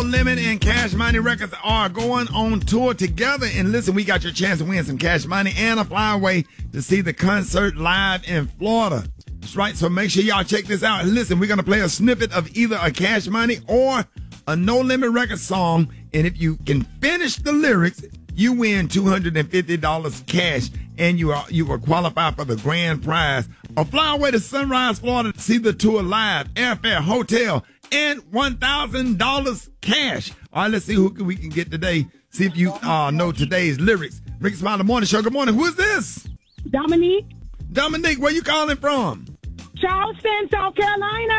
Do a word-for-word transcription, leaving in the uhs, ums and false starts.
Limit and Cash Money Records are going on tour together. And listen, we got your chance to win some cash money and a flyaway to see the concert live in Florida. That's right. So make sure y'all check this out. Listen, we're going to play a snippet of either a Cash Money or a No Limit Records song. And if you can finish the lyrics, you win two hundred fifty dollars cash, and you are you will qualify for the grand prize. A flyaway to Sunrise, Florida to see the tour live, airfare, hotel, and one thousand dollars cash. All right, let's see who we can get today. See if you uh, know today's lyrics. Rick Smiley Morning Show. Good morning. Who is this? Dominique. Dominique, where you calling from? Charleston, South Carolina.